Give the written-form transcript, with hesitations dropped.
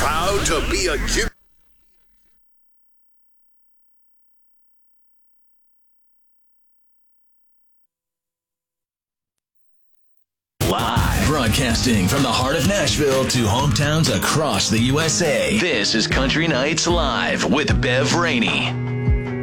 Proud to be a Jim. Live, broadcasting from the heart of Nashville to hometowns across the USA. This is Country Nights Live with Bev Rainey.